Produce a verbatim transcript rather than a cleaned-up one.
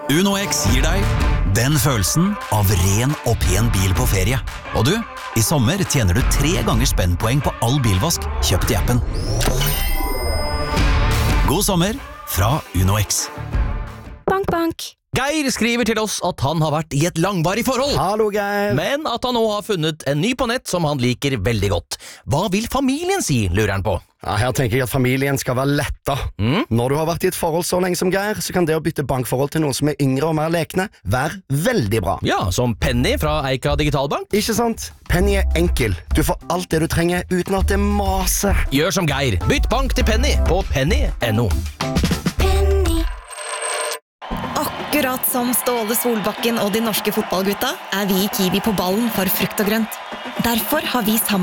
Uno X gir deg den følelsen av ren og pen bil på ferie. Og du, i sommer tjener du tre ganger spennpoeng på all bilvask kjøpt i appen. God sommer fra Uno X. Bank, bank. Geir skriver til oss at han har vært i et langvarig forhold. Hallo, Geir. Men at han nå har funnet en ny på nett som han liker veldig godt. Hva vil familien si, lurer han på? Ja, her tenker jeg at familien skal være letta. Mm? Når du har vært i et forhold så lenge som Geir, så kan det å bytte bankforhold til noen som er yngre og mer lekne, være veldig bra. Ja, som Penny fra Eika Digitalbank. Ikke sant? Penny er enkel. Du får alt det du trenger uten at det maser. Gjør som Geir. Bytt bank til Penny på penny punktum no. Akkurat som Ståle Solbakken og de norske fotballgutta er vi i Kiwi på ballen for frukt og grønt. Derfor har vi sammen